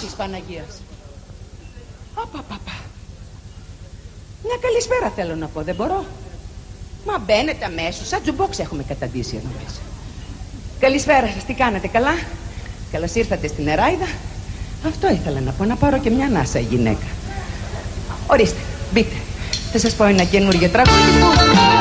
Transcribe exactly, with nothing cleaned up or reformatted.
της Παναγίας. Απαπαπα. Μια καλησπέρα θέλω να πω, δεν μπορώ? Μα μπαίνετε αμέσως, σαν τζουμπόξ έχουμε καταντήσει εδώ μέσα. Καλησπέρα σας, τι κάνετε, καλά? Καλώς ήρθατε στην Νεράιδα. Αυτό ήθελα να πω, να πάρω και μια ανάσα η γυναίκα. Ορίστε, μπείτε. Θα σας πω ένα καινούργιο τραγούδι που...